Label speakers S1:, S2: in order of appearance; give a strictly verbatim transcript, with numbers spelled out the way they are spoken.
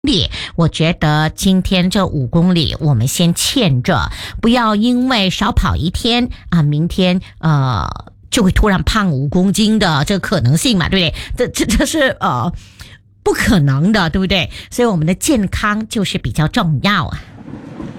S1: 里，我觉得今天这五公里我们先欠着，不要因为少跑一天啊，明天呃就会突然胖五公斤的这个可能性嘛，对不对？这这这是呃不可能的，对不对？所以我们的健康就是比较重要啊。